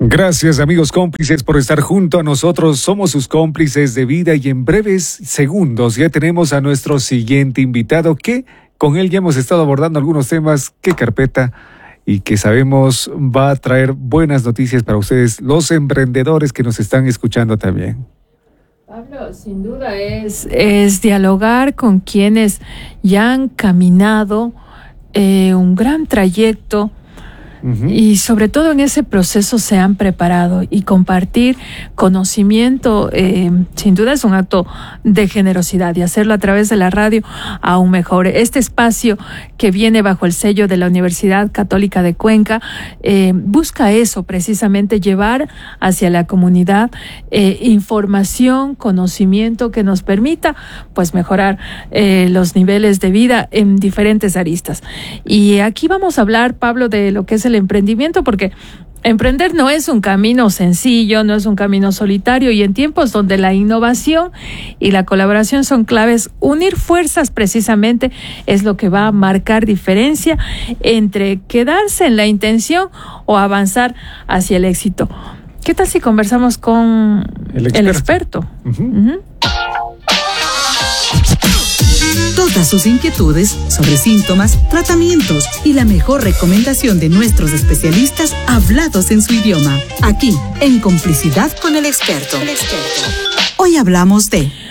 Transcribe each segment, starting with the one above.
Gracias, amigos cómplices, por estar junto a nosotros. Somos sus cómplices de vida y en breves segundos ya tenemos a nuestro siguiente invitado que con él ya hemos estado abordando algunos temas que carpeta y que sabemos va a traer buenas noticias para ustedes, los emprendedores que nos están escuchando también. Pablo, sin duda es dialogar con quienes ya han caminado un gran trayecto. Y sobre todo en ese proceso se han preparado y compartir conocimiento sin duda es un acto de generosidad y hacerlo a través de la radio aún mejor. Este espacio que viene bajo el sello de la Universidad Católica de Cuenca busca eso precisamente, llevar hacia la comunidad información, conocimiento que nos permita pues mejorar los niveles de vida en diferentes aristas. Y aquí vamos a hablar, Pablo, de lo que es el emprendimiento, porque emprender no es un camino sencillo, no es un camino solitario, y en tiempos donde la innovación y la colaboración son claves, unir fuerzas precisamente es lo que va a marcar diferencia entre quedarse en la intención o avanzar hacia el éxito. ¿Qué tal si conversamos con el experto? Todas sus inquietudes sobre síntomas, tratamientos y la mejor recomendación de nuestros especialistas hablados en su idioma. Aquí, en Complicidad con el Experto. Hoy hablamos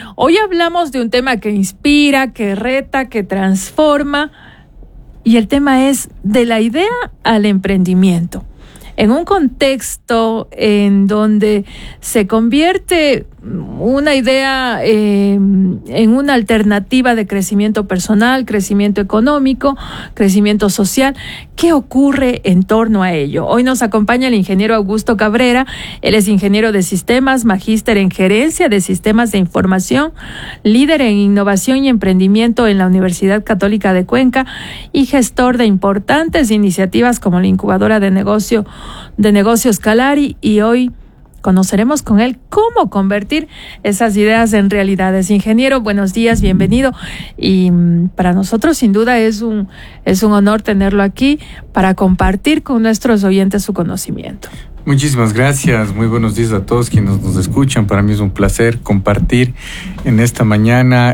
de un tema que inspira, que reta, que transforma, y el tema es de la idea al emprendimiento. En un contexto en donde se convierte una idea en una alternativa de crecimiento personal, crecimiento económico, crecimiento social, ¿qué ocurre en torno a ello? Hoy nos acompaña el ingeniero Augusto Cabrera. Él es ingeniero de sistemas, magíster en gerencia de sistemas de información, líder en innovación y emprendimiento en la Universidad Católica de Cuenca y gestor de importantes iniciativas como la incubadora de negocios Calari, y hoy conoceremos con él cómo convertir esas ideas en realidades. Ingeniero, buenos días, bienvenido. Y para nosotros sin duda es un honor tenerlo aquí para compartir con nuestros oyentes su conocimiento. Muchísimas gracias, muy buenos días a todos quienes nos escuchan. Para mí es un placer compartir en esta mañana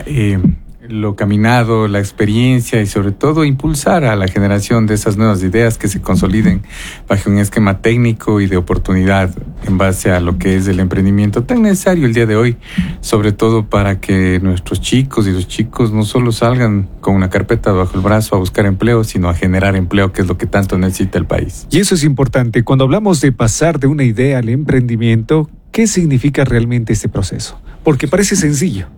lo caminado, la experiencia y sobre todo impulsar a la generación de esas nuevas ideas que se consoliden bajo un esquema técnico y de oportunidad en base a lo que es el emprendimiento tan necesario el día de hoy, sobre todo para que nuestros chicos y los chicos no solo salgan con una carpeta bajo el brazo a buscar empleo, sino a generar empleo, que es lo que tanto necesita el país. Y eso es importante. Cuando hablamos de pasar de una idea al emprendimiento, ¿qué significa realmente este proceso? Porque parece sencillo.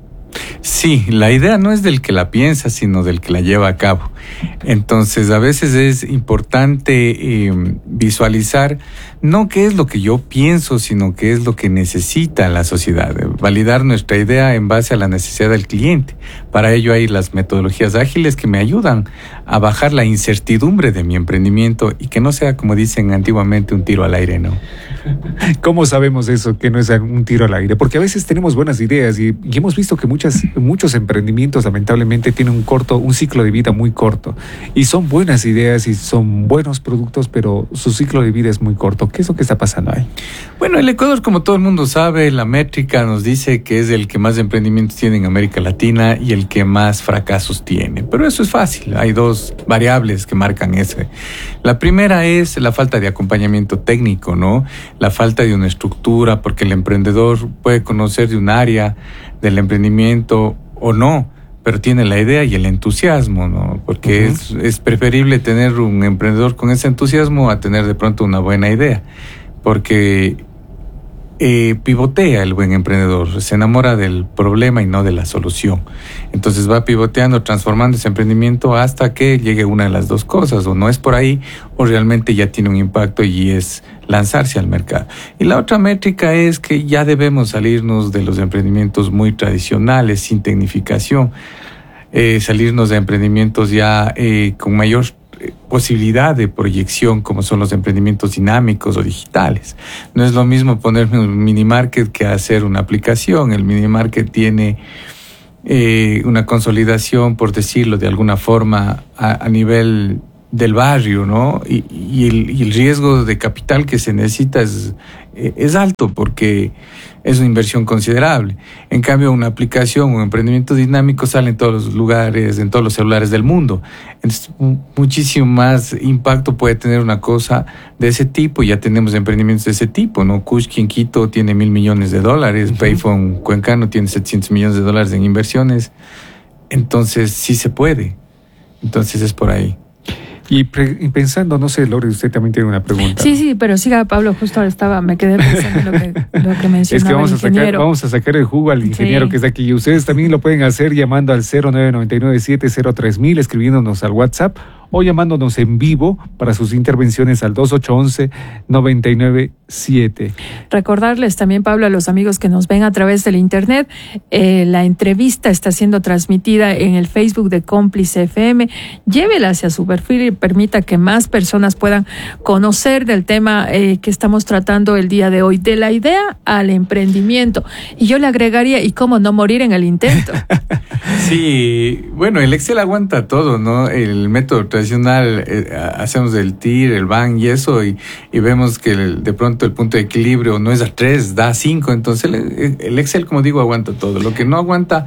Sí, la idea no es del que la piensa, sino del que la lleva a cabo. Entonces, a veces es importante visualizar no qué es lo que yo pienso, sino qué es lo que necesita la sociedad. Validar nuestra idea en base a la necesidad del cliente. Para ello hay las metodologías ágiles que me ayudan a bajar la incertidumbre de mi emprendimiento y que no sea, como dicen antiguamente, un tiro al aire, ¿no? ¿Cómo sabemos eso, que no es un tiro al aire? Porque a veces tenemos buenas ideas y hemos visto que muchos emprendimientos lamentablemente tienen un ciclo de vida muy corto, y son buenas ideas y son buenos productos, pero su ciclo de vida es muy corto. ¿Qué es lo que está pasando ahí? Bueno, el Ecuador, como todo el mundo sabe, la métrica nos dice que es el que más emprendimientos tiene en América Latina y el que más fracasos tiene. Pero eso es fácil, hay dos variables que marcan eso. La primera es la falta de acompañamiento técnico, ¿no? La falta de una estructura, porque el emprendedor puede conocer de un área del emprendimiento o no, pero tiene la idea y el entusiasmo, ¿no? Porque es preferible tener un emprendedor con ese entusiasmo a tener de pronto una buena idea, porque pivotea el buen emprendedor, se enamora del problema y no de la solución. Entonces va pivoteando, transformando ese emprendimiento hasta que llegue una de las dos cosas, o no es por ahí, o realmente ya tiene un impacto y es lanzarse al mercado. Y la otra métrica es que ya debemos salirnos de los emprendimientos muy tradicionales, sin tecnificación, salirnos de emprendimientos ya con mayor posibilidad de proyección, como son los emprendimientos dinámicos o digitales. No es lo mismo ponerme un mini market que hacer una aplicación. El mini market tiene una consolidación, por decirlo de alguna forma, a nivel del barrio, ¿no? Y el riesgo de capital que se necesita es alto porque es una inversión considerable. En cambio, una aplicación, un emprendimiento dinámico sale en todos los lugares, en todos los celulares del mundo. Entonces, muchísimo más impacto puede tener una cosa de ese tipo. Ya tenemos emprendimientos de ese tipo, ¿no? Kushki en Quito tiene $1.000 millones, Payphone Cuencano tiene $700 millones en inversiones. Entonces, sí se puede. Entonces, es por ahí. Y pensando, no sé, Lore, usted también tiene una pregunta. Sí, pero siga, Pablo, justo ahora me quedé pensando en lo que mencionaba es que ingeniero. vamos a sacar el jugo al ingeniero que está aquí. Y ustedes también lo pueden hacer llamando al 0999-703,000, escribiéndonos al WhatsApp o llamándonos en vivo para sus intervenciones al 2811-997. Recordarles también, Pablo, a los amigos que nos ven a través del internet, la entrevista está siendo transmitida en el Facebook de Cómplice FM. Llévela hacia su perfil y permita que más personas puedan conocer del tema que estamos tratando el día de hoy, de la idea al emprendimiento. Y yo le agregaría, ¿y cómo no morir en el intento? Sí, bueno, el Excel aguanta todo, ¿no? El método tradicional, hacemos el TIR, el BAN y eso, y vemos que de pronto el punto de equilibrio no es a 3, da a 5, entonces el Excel, como digo, aguanta todo. Lo que no aguanta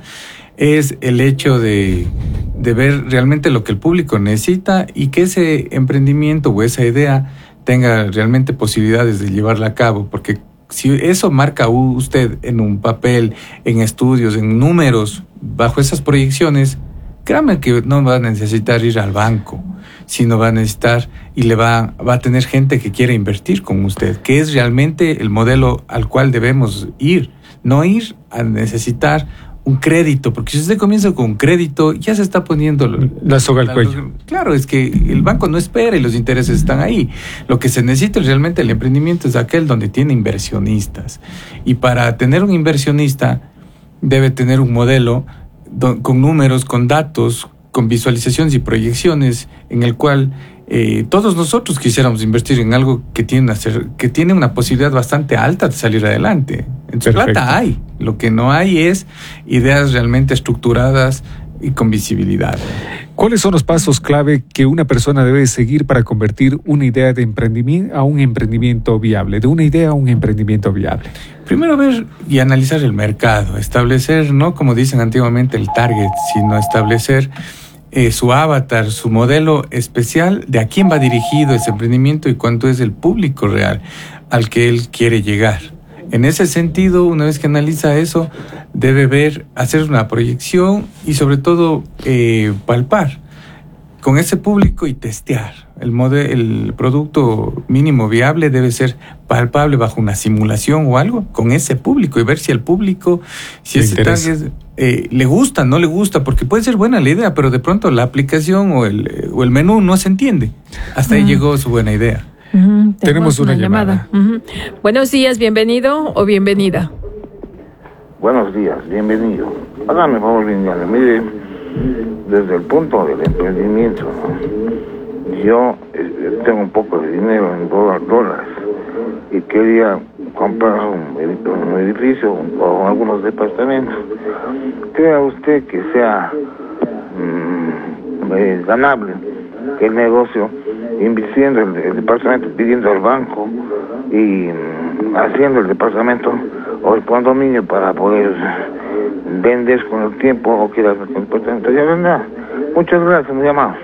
es el hecho de ver realmente lo que el público necesita y que ese emprendimiento o esa idea tenga realmente posibilidades de llevarla a cabo, porque si eso marca usted en un papel, en estudios, en números, bajo esas proyecciones, créame que no va a necesitar ir al banco, sino va a necesitar y va a tener gente que quiere invertir con usted, que es realmente el modelo al cual debemos ir, no ir a necesitar un crédito, porque si usted comienza con un crédito, ya se está poniendo la soga al cuello. Claro, es que el banco no espera y los intereses están ahí. Lo que se necesita realmente el emprendimiento es aquel donde tiene inversionistas. Y para tener un inversionista, debe tener un modelo con números, con datos, con visualizaciones y proyecciones, en el cual todos nosotros quisiéramos invertir en algo que tiene una posibilidad bastante alta de salir adelante. Entonces, plata hay. Lo que no hay es ideas realmente estructuradas y con visibilidad. ¿Cuáles son los pasos clave que una persona debe seguir para convertir una idea de emprendimiento a un emprendimiento viable? De una idea a un emprendimiento viable. Primero ver y analizar el mercado, establecer, no como dicen antiguamente el target, sino establecer su avatar, su modelo especial de a quién va dirigido ese emprendimiento y cuánto es el público real al que él quiere llegar. En ese sentido, una vez que analiza eso, debe hacer una proyección y sobre todo palpar con ese público y testear. El producto mínimo viable debe ser palpable bajo una simulación o algo con ese público y ver si al público, si ese target le gusta, no le gusta, porque puede ser buena la idea, pero de pronto la aplicación o el menú no se entiende. Hasta ahí llegó su buena idea. Tenemos una llamada. Buenos días, bienvenido o bienvenida. Buenos días, bienvenido. Hágame favor, Liliana, mire, desde el punto del emprendimiento, ¿no? Yo tengo un poco de dinero en dólares y quería comprar un edificio o algunos departamentos. ¿Crea usted que sea ganable que el negocio, invirtiendo el departamento, pidiendo al banco y haciendo el departamento o el condominio para poder vender con el tiempo o quedar con el departamento? Ya vendrá. Muchas gracias, muy amable.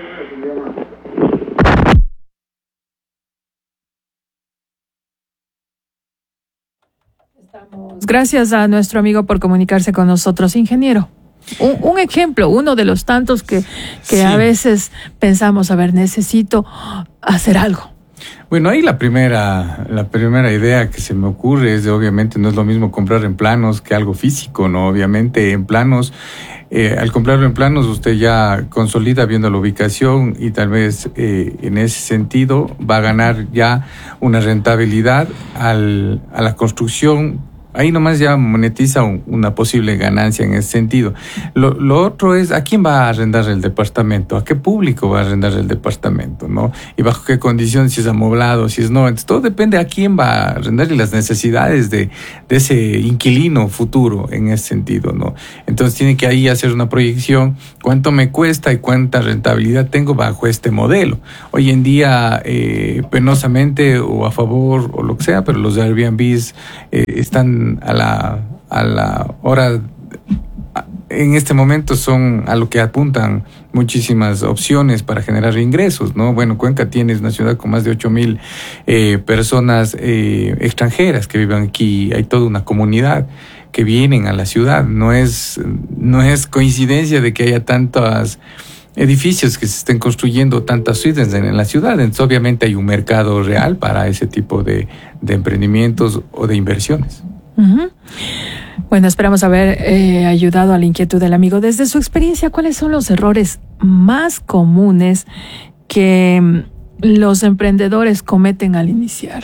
Gracias a nuestro amigo por comunicarse con nosotros, ingeniero. Un ejemplo, uno de los tantos que sí. A veces pensamos, necesito hacer algo. Bueno, ahí la primera idea que se me ocurre es obviamente no es lo mismo comprar en planos que algo físico, ¿no? Obviamente en planos, al comprarlo en planos usted ya consolida viendo la ubicación y tal vez en ese sentido va a ganar ya una rentabilidad a la construcción ahí nomás ya monetiza una posible ganancia en ese sentido. Lo otro es, ¿a quién va a arrendar el departamento? ¿A qué público va a arrendar el departamento? ¿No? Y bajo qué condiciones, si es amoblado, si es no. Entonces, todo depende a quién va a arrendar y las necesidades de ese inquilino futuro en ese sentido, ¿no? Entonces, tiene que ahí hacer una proyección, cuánto me cuesta y cuánta rentabilidad tengo bajo este modelo. Hoy en día, penosamente o a favor o lo que sea, pero los Airbnbs están a la hora, en este momento son a lo que apuntan muchísimas opciones para generar ingresos, ¿no? Bueno, Cuenca tiene una ciudad con más de 8,000 personas extranjeras que viven aquí. Hay toda una comunidad que vienen a la ciudad. No es coincidencia de que haya tantos edificios que se estén construyendo, tantas suites en la ciudad. Entonces, obviamente hay un mercado real para ese tipo de emprendimientos o de inversiones. Uh-huh. Bueno, esperamos haber ayudado a la inquietud del amigo. Desde su experiencia, ¿cuáles son los errores más comunes que los emprendedores cometen al iniciar?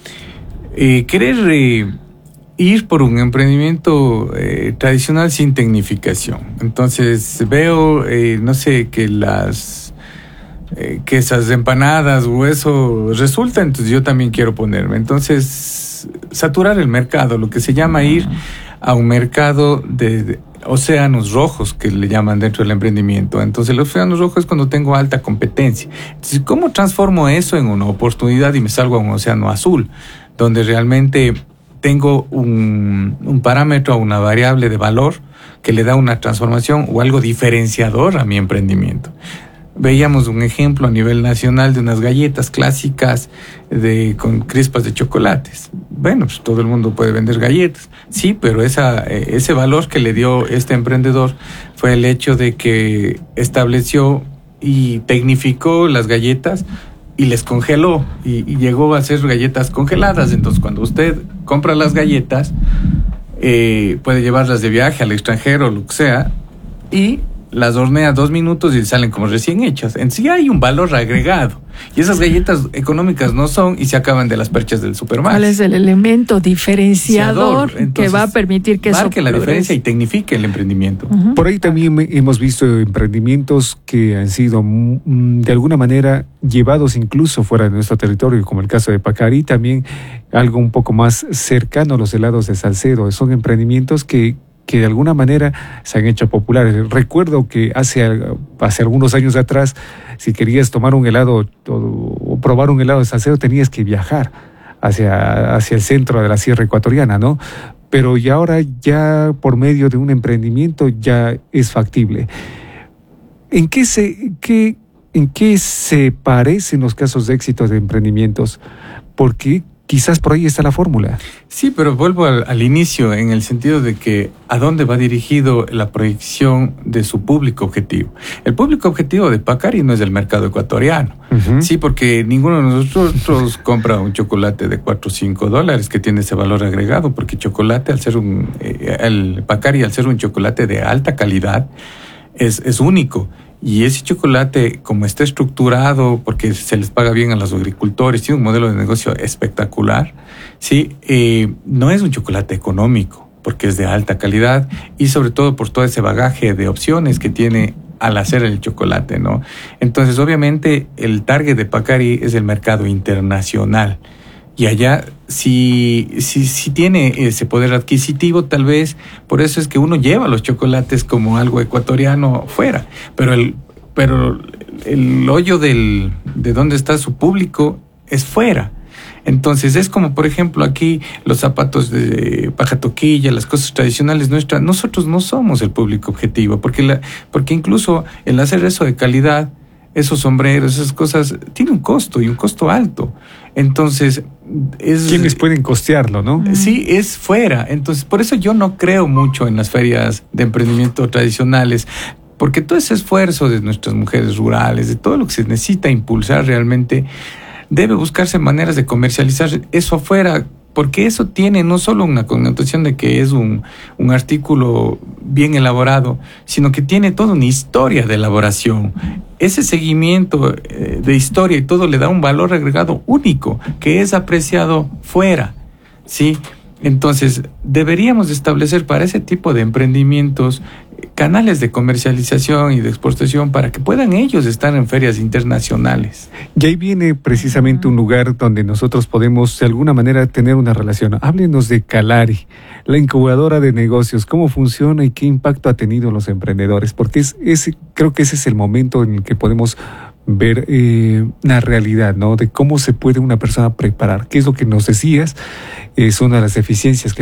Querer ir por un emprendimiento tradicional sin tecnificación. Entonces veo, no sé, que esas empanadas o eso resulta, entonces yo también quiero ponerme. Entonces, saturar el mercado, lo que se llama ir a un mercado de océanos rojos, que le llaman dentro del emprendimiento. Entonces, el océano rojo es cuando tengo alta competencia. Entonces, ¿cómo transformo eso en una oportunidad y me salgo a un océano azul, donde realmente tengo un parámetro, una variable de valor que le da una transformación o algo diferenciador a mi emprendimiento? Veíamos un ejemplo a nivel nacional de unas galletas clásicas con crispas de chocolates. Bueno, pues todo el mundo puede vender galletas, sí, pero ese valor que le dio este emprendedor fue el hecho de que estableció y tecnificó las galletas y les congeló y llegó a hacer galletas congeladas. Entonces, cuando usted compra las galletas, puede llevarlas de viaje al extranjero, lo que sea, y las hornea 2 minutos y salen como recién hechas. En sí hay un valor agregado. Y esas galletas económicas no son y se acaban de las perchas del Supermax. ¿Cuál es el elemento diferenciador que va a permitir que eso marque la diferencia y tecnifique el emprendimiento? Uh-huh. Por ahí también hemos visto emprendimientos que han sido de alguna manera llevados incluso fuera de nuestro territorio, como el caso de Pacari, también algo un poco más cercano a los helados de Salcedo. Son emprendimientos que de alguna manera se han hecho populares. Recuerdo que hace algunos años atrás, si querías tomar un helado o probar un helado de Salcedo, tenías que viajar hacia el centro de la Sierra Ecuatoriana, ¿no? Pero ya ahora, ya por medio de un emprendimiento, ya es factible. ¿En qué se parecen los casos de éxito de emprendimientos? Porque quizás por ahí está la fórmula. Sí, pero vuelvo al inicio, en el sentido de que ¿a dónde va dirigido la proyección de su público objetivo? El público objetivo de Pacari no es el mercado ecuatoriano. Uh-huh. Sí, porque ninguno de nosotros compra un chocolate de $4 o $5 que tiene ese valor agregado, porque chocolate, el Pacari, al ser un chocolate de alta calidad, es único. Y ese chocolate, como está estructurado, porque se les paga bien a los agricultores, tiene un modelo de negocio espectacular, ¿sí? No es un chocolate económico, porque es de alta calidad y sobre todo por todo ese bagaje de opciones que tiene al hacer el chocolate, ¿no? Entonces, obviamente, el target de Pacari es el mercado internacional. Y allá si tiene ese poder adquisitivo, tal vez por eso es que uno lleva los chocolates como algo ecuatoriano fuera. Pero el hoyo de dónde está su público es fuera. Entonces es como, por ejemplo, aquí los zapatos de paja toquilla, las cosas tradicionales nuestras. Nosotros no somos el público objetivo, porque incluso el hacer eso de calidad, esos sombreros, esas cosas, tiene un costo y un costo alto. Entonces, ¿quiénes pueden costearlo, no? Sí, es fuera. Entonces, por eso yo no creo mucho en las ferias de emprendimiento tradicionales, porque todo ese esfuerzo de nuestras mujeres rurales, de todo lo que se necesita impulsar realmente, debe buscarse maneras de comercializar eso afuera, porque eso tiene no solo una connotación de que es un artículo bien elaborado, sino que tiene toda una historia de elaboración. Ese seguimiento de historia y todo le da un valor agregado único que es apreciado fuera, ¿sí? Entonces, deberíamos establecer para ese tipo de emprendimientos canales de comercialización y de exportación para que puedan ellos estar en ferias internacionales. Y ahí viene precisamente un lugar donde nosotros podemos de alguna manera tener una relación. Háblenos de Calari, la incubadora de negocios, cómo funciona y qué impacto ha tenido en los emprendedores, porque creo que ese es el momento en el que podemos ver la realidad, ¿no? De cómo se puede una persona preparar. ¿Qué es lo que nos decías? Es una de las deficiencias que